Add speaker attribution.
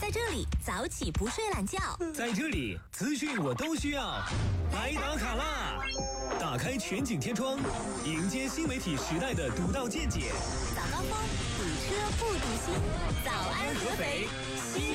Speaker 1: 在这里早起不睡懒觉，
Speaker 2: 在这里资讯我都需要。来打卡啦！打开全景天窗，迎接新媒体时代的独到见解。
Speaker 1: 早高峰，堵车不堵心。早安合肥，